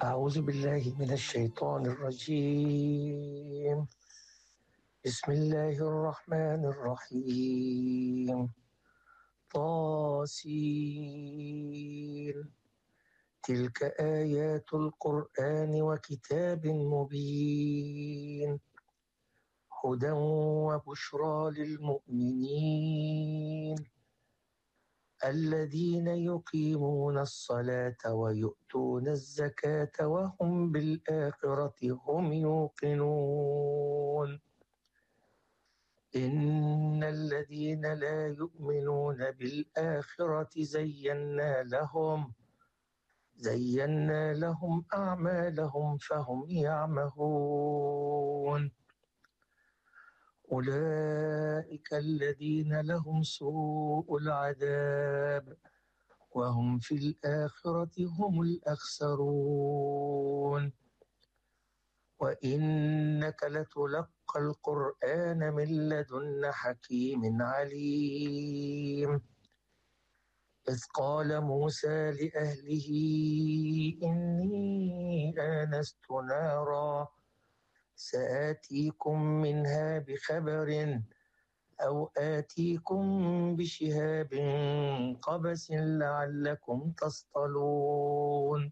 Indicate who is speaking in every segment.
Speaker 1: أعوذ بالله من الشيطان الرجيم. بسم الله الرحمن الرحيم. طاسين. تلك آيات القرآن وكتاب مبين. هدى وبشرى للمؤمنين الذين يقيمون الصلاة ويؤتون الزكاة وهم بالآخرة هم يوقنون. إن الذين لا يؤمنون بالآخرة زينا لهم أعمالهم فهم يعمهون. أولئك الذين لهم سوء العذاب وهم في الآخرة هم الأخسرون. وإنك لتلقى القرآن من لدن حكيم عليم. إذ قال موسى لأهله إني آنست نارا سآتيكم منها بخبر أو آتيكم بشهاب قبس لعلكم تصطلون.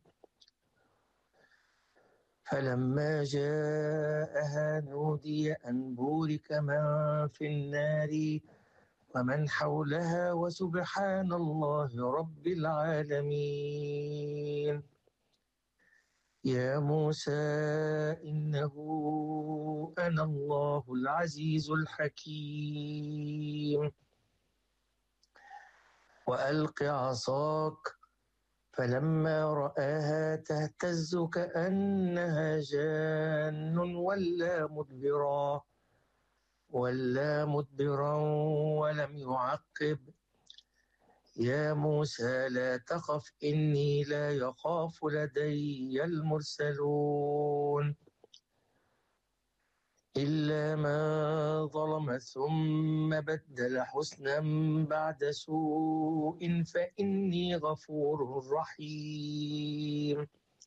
Speaker 1: فلما جاءها نودي أن بورك من في النار ومن حولها وسبحان الله رب العالمين. يا موسى إنه أنا الله العزيز الحكيم. وألق عصاك فلما رآها تهتز كأنها جان ولا مدبرا ولم يعقب. يا موسى لا تخف إني لا يخاف لدي المرسلون إلا من ظلم ثم بدل حسنا بعد سوء فإني غفور رحيم.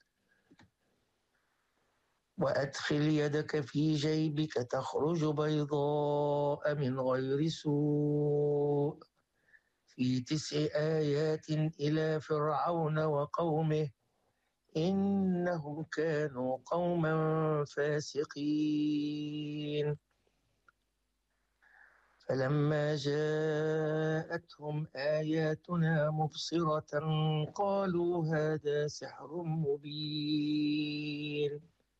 Speaker 1: وأدخل يدك في جيبك تخرج بيضاء من غير سوء في 9 آيات إلى فرعون وقومه إنهم كانوا قوما فاسقين. فلما جاءتهم آياتنا مبصرة قالوا هذا سحر مبين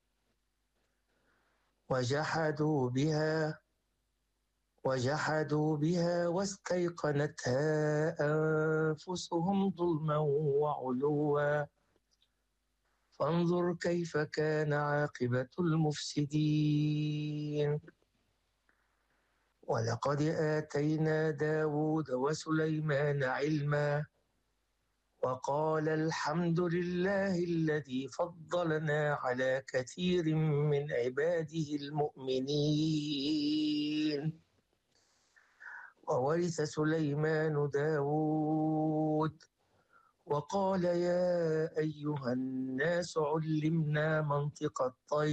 Speaker 1: وجحدوا بها واستيقنتها أنفسهم ظلما وعلوا فانظر كيف كان عاقبة المفسدين. ولقد آتينا داود وسليمان علما وقال الحمد لله الذي فضلنا على كثير من عباده المؤمنين. وورث سليمان داود وقال يا أيها الناس علمنا منطق الطير